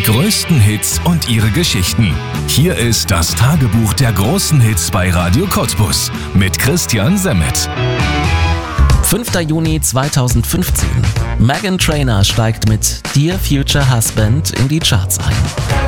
größten Hits und ihre Geschichten. Hier ist das Tagebuch der großen Hits bei Radio Cottbus mit Christian Semmet. 5. Juni 2015. Meghan Trainor steigt mit Dear Future Husband in die Charts ein.